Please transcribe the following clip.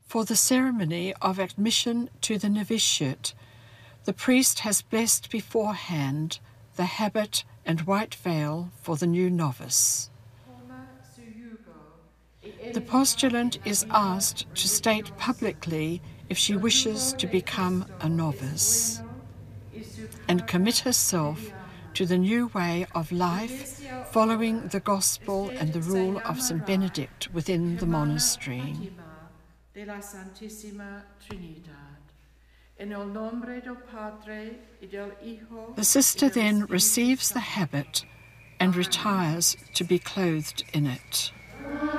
For the ceremony of admission to the novitiate, the priest has blessed beforehand the habit and white veil for the new novice. The postulant is asked to state publicly if she wishes to become a novice and commit herself to the new way of life following the gospel and the rule of St. Benedict within the monastery. The sister then receives the habit and retires to be clothed in it.